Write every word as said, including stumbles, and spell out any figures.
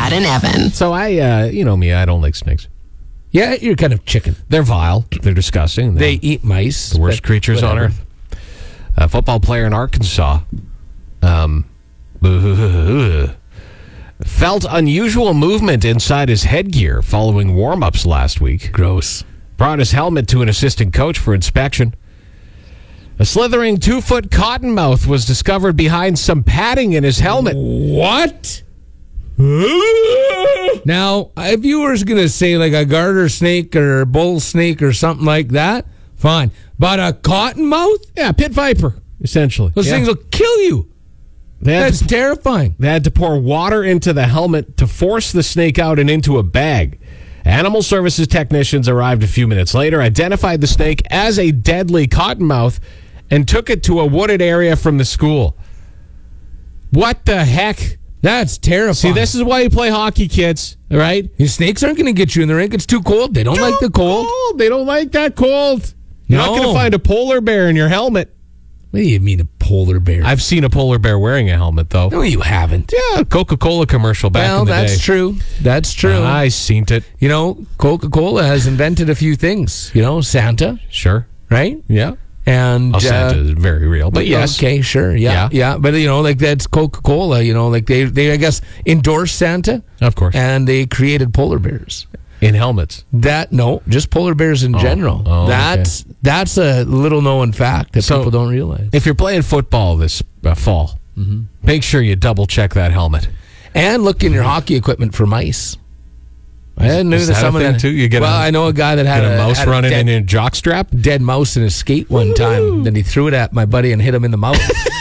Brad and Evan. So I, uh, you know me, I don't like snakes. Yeah, you're kind of chicken. They're vile. They're disgusting. They eat mice. The worst but creatures on whatever. earth. A football player in Arkansas um, felt unusual movement inside his headgear following warm-ups last week. Gross. Brought his helmet to an assistant coach for inspection. A slithering two-foot cottonmouth was discovered behind some padding in his helmet. What? Now, if you were going to say like a garter snake or a bull snake or something like that, fine. But a cottonmouth? Yeah, pit viper, essentially. Those yeah. things will kill you. They had That's to, terrifying. They had to pour water into the helmet to force the snake out and into a bag. Animal services technicians arrived a few minutes later, identified the snake as a deadly cottonmouth, and took it to a wooded area from the school. What the heck? That's terrifying. See, this is why you play hockey, kids, all right? Your snakes aren't going to get you in the rink. It's too cold. They don't like the cold. cold. They don't like that cold. You're No. not going to find a polar bear in your helmet. What do you mean a polar bear? I've seen a polar bear wearing a helmet, though. No, you haven't. Yeah, Coca-Cola commercial back well, in the that's day. true. That's true. I seen it. You know, Coca-Cola has invented a few things. You know, Santa, Sure. right? Yeah. And Oh, uh, Santa is very real, but yes. Okay, sure. Yeah, Yeah. yeah. But, you know, like that's Coca-Cola, you know, like they, they I guess, endorsed Santa. Of course. And they created polar bears. In helmets. That, no, just polar bears in general. Oh, that's that's a little known fact that So- people don't realize. If you're playing football this uh, fall, Mm-hmm. make sure you double check that helmet. And look in your hockey equipment for mice. I knew is that that a someone thing, had- too? You get well, a- I know a guy that had Had a mouse had running dead, in a jock strap? dead mouse in his skate one time. Then he threw it at my buddy and hit him in the mouth.